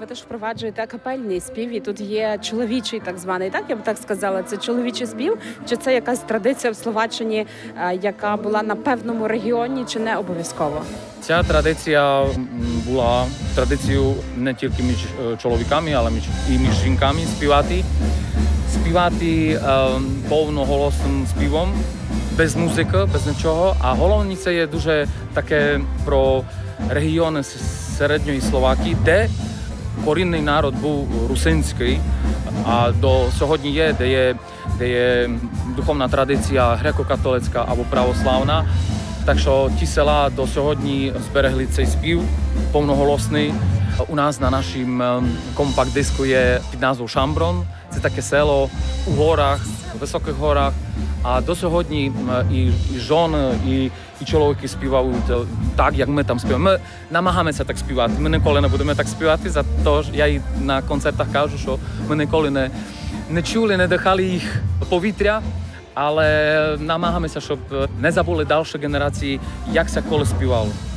ви теж впроваджуєте акапельний спів, і тут є чоловічий так званий, так? Я б так сказала, це чоловічий спів? Чи це якась традиція в Словаччині, яка була на певному регіоні, чи не обов'язково? Ця традиція була традицією не тільки між чоловіками, але і між жінками співати повноголосним співом, без музики, без нічого. А головне це є дуже таке про регіони середньої Словакії, де корінний народ був русинський, а до сьогодні є, де є духовна традиція греко-католицька або православна. Так що ті села до сьогодні зберегли цей спів повноголосний. У нас на нашім компакт-диску є під назвою Шамброн. Це таке село у горах, у високих горах. А до сьогодні і жони, і чоловіки співають так, як ми там співаємо. Ми намагаємося так співати. Ми ніколи не будемо так співати, за те, що я і на концертах кажу, що ми ніколи не чули, не дихали їх повітря. Але намагаємося, щоб не забули далі генерації, як це коли співало.